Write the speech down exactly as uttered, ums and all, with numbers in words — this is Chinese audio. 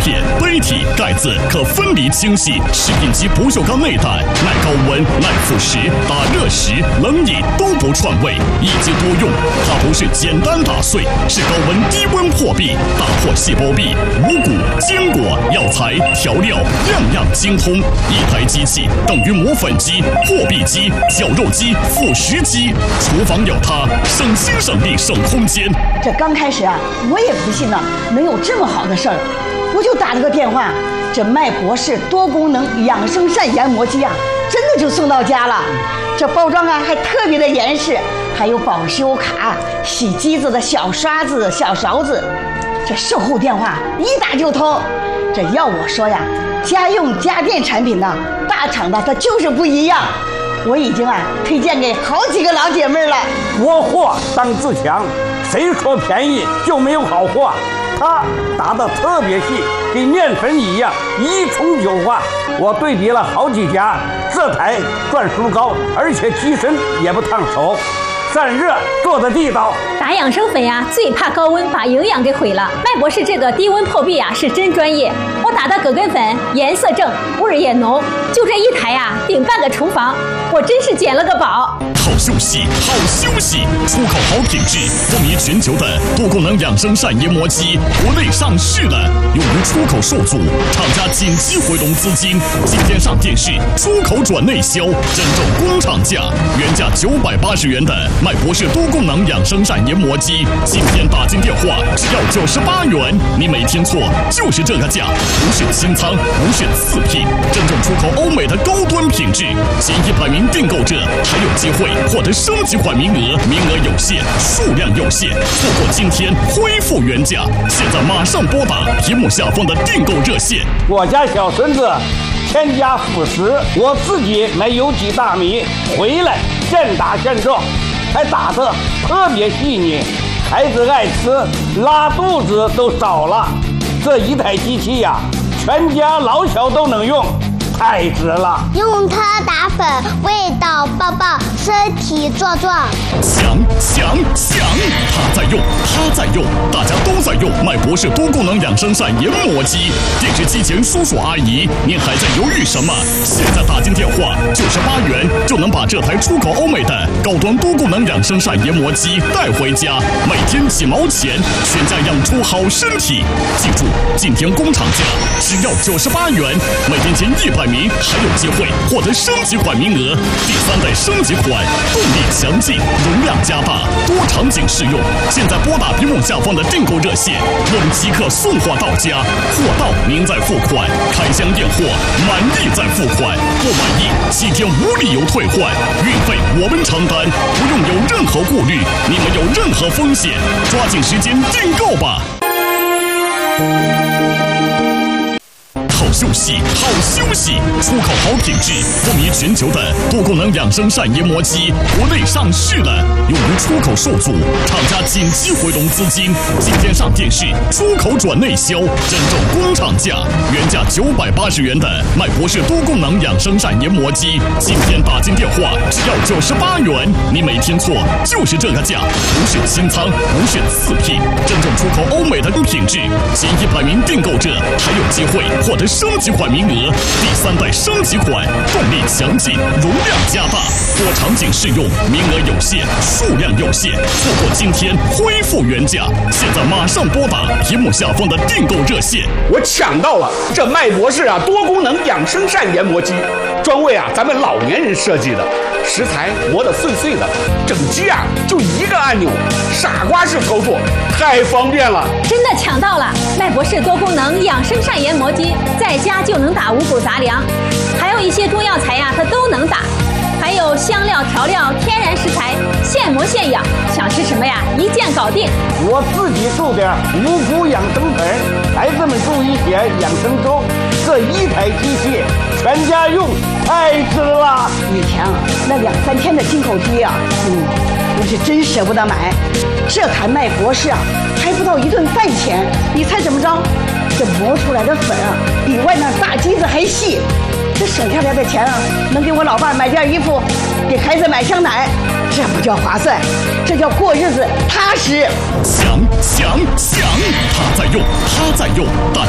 铁、钡体、钙质可分离清洗，食品级不锈钢内胆，耐高温、耐腐蚀，打热食、冷饮都不串味，一机多用。它不是简单打碎，是高温低温破壁，打破细胞壁，五谷、坚果、药材、调料样样精通。一台机器等于磨粉机、破壁机、绞肉机、腐蚀机，厨房有它，省心省力省空间。 这刚开始啊，我也不信呢，能有这么好的事儿，我就打了个电话，这麦博士多功能养生膳研磨机啊，真的就送到家了。这包装啊还特别的严实，还有保修卡、洗机子的小刷子、小勺子。这售后电话一打就通。这要我说呀，家用家电产品呢，大厂的它就是不一样。我已经啊推荐给好几个老姐妹了。 国货当自强，谁说便宜就没有好货？它打得特别细，跟面粉一样，一冲就化。我对比了好几家，这台转速高，而且机身也不烫手，散热做的地道。 打养生粉呀、啊，最怕高温把营养给毁了。麦博士这个低温破壁啊，是真专业。我打的葛根粉颜色正，味儿也浓，就这一台呀、啊，顶半个厨房，我真是捡了个宝。 好休息，好休息，出口好品质，风靡全球的多功能养生膳研磨机，国内上市的，用于出口受阻，厂家紧急回笼资金，今天上电视，出口转内销，真正工厂价，原价九百八十元的麦博士多功能养生膳研磨机，今天打进电话只要九十八元，你没听错，就是这个价，不是清仓，不是次品，真正出口欧美的高端品质，前一百名订购者还有机会获得升级款名额，名额有限，数量有限，错过今天恢复原价，现在马上拨打屏幕下方的订购热线。 我家小孙子添加辅食，我自己买有机大米回来现打现种，还打得特别细腻，孩子爱吃，拉肚子都少了。这一台机器呀、啊，全家老小都能用，太值了。 用它打粉，味道棒棒，身体壮壮。 想想想，他在用，他在用，大家都在用麦博士多功能养生膳研磨机。电视机前叔叔阿姨，您还在犹豫什么？现在打进电话，九十八元就能把这台出口欧美的高端多功能养生膳研磨机带回家，每天几毛钱，全家养出好身体。记住，今天工厂价只要九十八元，每天前一百名还有机会获得升级款名额。第三代升级款，动力强劲，容量加大，多场景适用。现在拨打屏幕下方的订购热线，我们即刻送货到家，货到您再付款，开箱验货，满意再付款，不满意七天无理由退换，运费我们承担，不用有任何顾虑，你们有任何风险，抓紧时间订购吧。好休息，好休息，出口好品质，风靡全球的多功能养生膳研磨机，国内上市的，用于出口受阻，厂家紧急回笼资金，今天上电视，出口转内销，真正工厂价，原价九百八十元的麦博士多功能养生膳研磨机，今天打进电话只要九十八元，你没听错，就是这个价，不是清仓，不是次品，真正出口欧美的品质，前一百名订购者还有机会获得升级款名额，第三代升级款，动力强劲，容量加大，多场景适用，名额有限，数量有限，错过今天恢复原价，现在马上拨打屏幕下方的订购热线。 我抢到了这麦博士啊多功能养生膳研磨机，专为啊咱们老年人设计的，食材磨得碎碎的，整机啊就一个按钮，傻瓜式操作，太方便了。 真的抢到了麦博士多功能养生膳研磨机，在家就能打五谷杂粮，还有一些中药材呀、啊，它都能打。还有香料、调料、天然食材，现磨现养，想吃什么呀？一键搞定。 我自己注点五谷养生粉，孩子们注一些养生粥。这一台机器全家用，太值了。 以前啊，那两三天的进口机啊，嗯，我是真舍不得买。这台麦博士啊，还不到一顿饭钱，你猜怎么着？这磨出来的粉啊，比外面大机子还细。这省下来的钱啊，能给我老伴买件衣服，给孩子买箱奶，这不叫划算，这叫过日子踏实。 想想想，他在用，他在用，大家